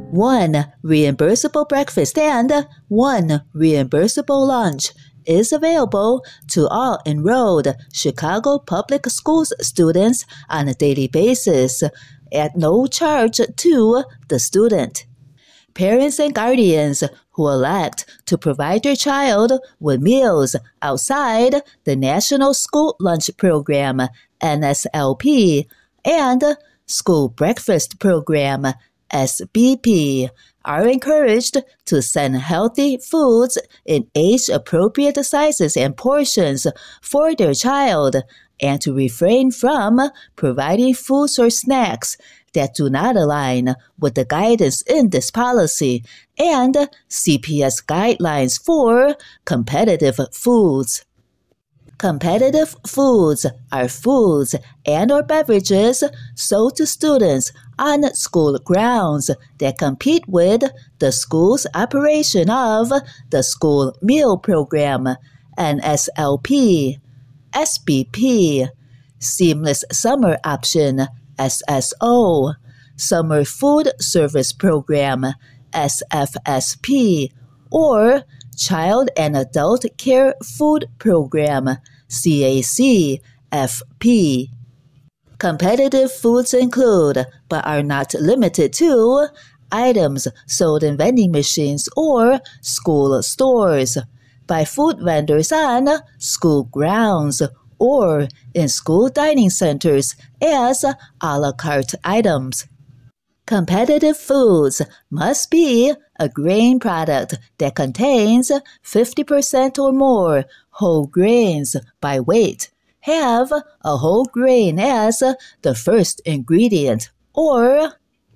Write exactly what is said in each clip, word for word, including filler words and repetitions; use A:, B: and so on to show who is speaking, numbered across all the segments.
A: One reimbursable breakfast and one reimbursable lunch is available to all enrolled Chicago Public Schools students on a daily basis at no charge to the student. Parents and guardians who elect to provide their child with meals outside the National School Lunch Program, N S L P, and School Breakfast Program, S B P, are encouraged to send healthy foods in age-appropriate sizes and portions for their child and to refrain from providing foods or snacks that do not align with the guidance in this policy and C P S guidelines for competitive foods. Competitive foods are foods and or beverages sold to students on school grounds that compete with the school's operation of the School Meal Program, N S L P, S B P, Seamless Summer Option, S S O, Summer Food Service Program, S F S P, or Child and Adult Care Food Program, C A C F P. Competitive foods include, but are not limited to, items sold in vending machines or school stores, by food vendors on school grounds, or in school dining centers as a la carte items. Competitive foods must be a grain product that contains fifty percent or more whole grains by weight, have a whole grain as the first ingredient, or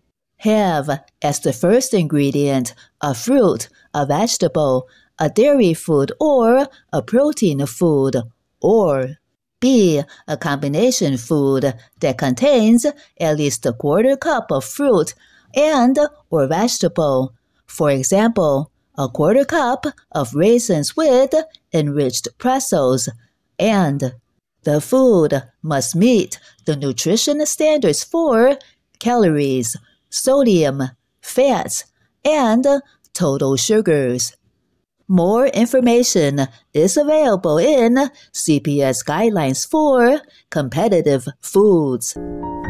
A: have as the first ingredient a fruit, a vegetable, a dairy food, or a protein food, or be a combination food that contains at least a quarter cup of fruit and or vegetable. For example, a quarter cup of raisins with enriched pretzels, and the food must meet the nutrition standards for calories, sodium, fats, and total sugars. More information is available in C P S guidelines for competitive foods.